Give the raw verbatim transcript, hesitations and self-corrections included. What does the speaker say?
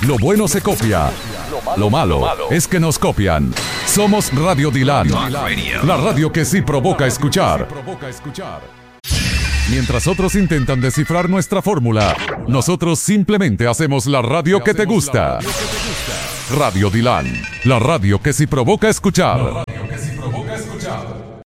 Lo bueno se copia. Lo malo es que nos copian. Somos Radio Dilan, la radio que sí provoca escuchar. Mientras otros intentan descifrar nuestra fórmula, nosotros simplemente hacemos la radio que te gusta. Radio Dilan, la radio que sí provoca escuchar.